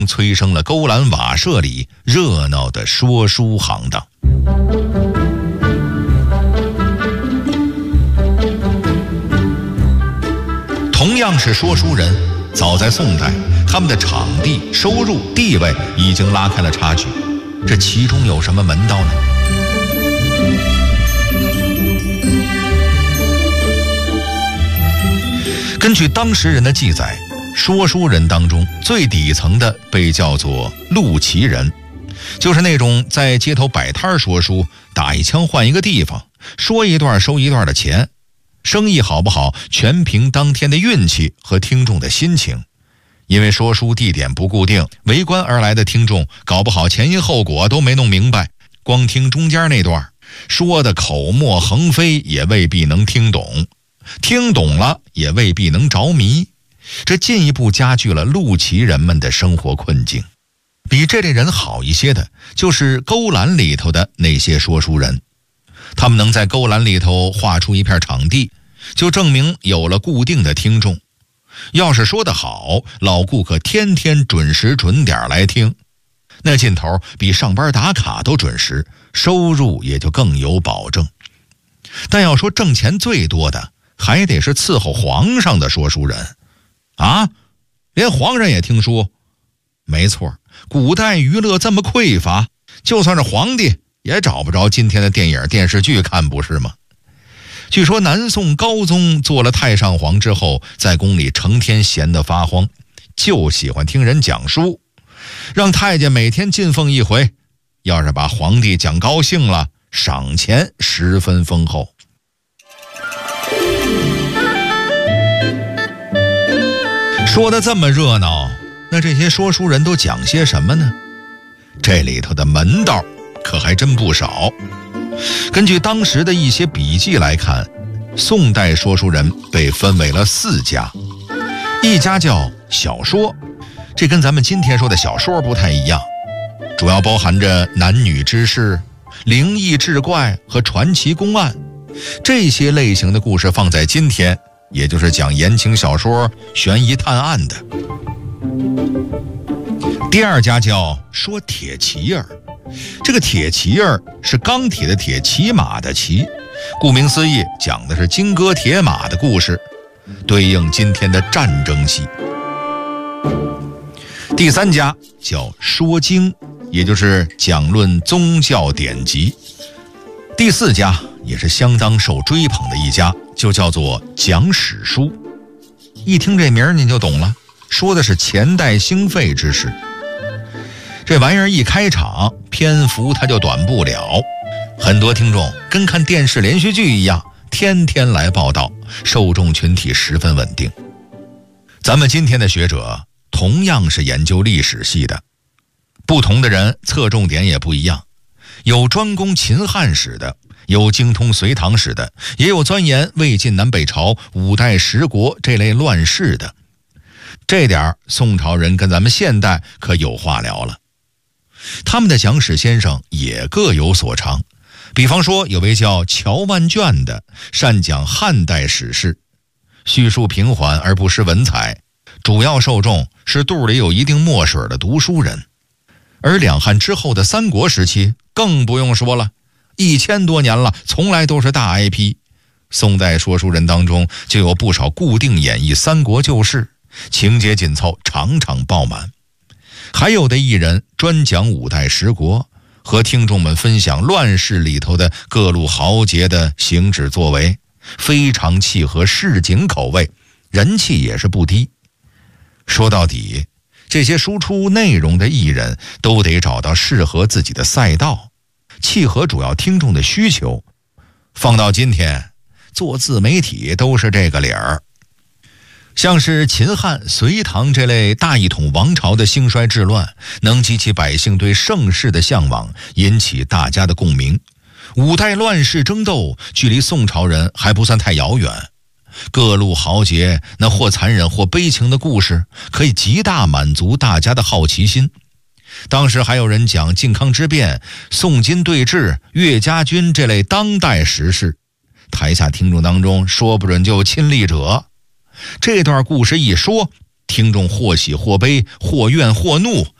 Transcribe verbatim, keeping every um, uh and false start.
催生了勾栏瓦舍里热闹的说书行当。同样是说书人，早在宋代，他们的场地、收入、地位已经拉开了差距。这其中有什么门道呢？根据当时人的记载，说书人当中最底层的被叫做陆奇人，就是那种在街头摆摊说书，打一枪换一个地方，说一段收一段的钱，生意好不好全凭当天的运气和听众的心情。因为说书地点不固定，围观而来的听众搞不好前因后果都没弄明白，光听中间那段，说的口沫横飞也未必能听懂，听懂了也未必能着迷，这进一步加剧了陆奇人们的生活困境。比这类人好一些的就是勾栏里头的那些说书人，他们能在勾栏里头画出一片场地，就证明有了固定的听众。要是说得好，老顾客天天准时准点来听，那劲头比上班打卡都准时，收入也就更有保证。但要说挣钱最多的，还得是伺候皇上的说书人啊！连皇上也听书？没错，古代娱乐这么匮乏，就算是皇帝也找不着今天的电影电视剧看，不是吗？据说南宋高宗做了太上皇之后，在宫里成天闲得发慌，就喜欢听人讲书，让太监每天进奉一回，要是把皇帝讲高兴了，赏钱十分丰厚。说得这么热闹，那这些说书人都讲些什么呢？这里头的门道可还真不少。根据当时的一些笔记来看，宋代说书人被分为了四家。一家叫小说，这跟咱们今天说的小说不太一样，主要包含着男女之事、灵异志怪和传奇公案，这些类型的故事放在今天，也就是讲言情小说、悬疑探案的。第二家叫说铁骑儿，这个铁骑儿是钢铁的铁，骑马的骑，顾名思义，讲的是金戈铁马的故事，对应今天的战争戏。第三家叫说经，也就是讲论宗教典籍。第四家也是相当受追捧的一家，就叫做讲史书。一听这名儿您就懂了，说的是前代兴废之事。这玩意儿一开场，篇幅它就短不了，很多听众跟看电视连续剧一样，天天来报道，受众群体十分稳定。咱们今天的学者同样是研究历史系的，不同的人侧重点也不一样，有专攻秦汉史的，有精通隋唐史的，也有钻研魏晋南北朝、五代十国这类乱世的。这点宋朝人跟咱们现代可有话聊了。他们的讲史先生也各有所长，比方说有位叫乔万卷的，善讲汉代史事，叙述平缓而不失文采，主要受众是肚里有一定墨水的读书人。而两汉之后的三国时期更不用说了，一千多年了，从来都是大 I P。 宋代说书人当中就有不少固定演绎三国旧事，情节紧凑，场场爆满。还有的艺人专讲五代十国，和听众们分享乱世里头的各路豪杰的行止作为，非常契合市井口味，人气也是不低。说到底，这些输出内容的艺人都得找到适合自己的赛道，契合主要听众的需求。放到今天，做自媒体都是这个理儿。像是秦汉、隋唐这类大一统王朝的兴衰治乱，能激起百姓对盛世的向往，引起大家的共鸣。五代乱世争斗，距离宋朝人还不算太遥远。各路豪杰那或残忍或悲情的故事，可以极大满足大家的好奇心。当时还有人讲靖康之变、宋金对峙、岳家军这类当代时事，台下听众当中说不准就有亲历者。这段故事一说， 听众或喜或悲，或怨或怒，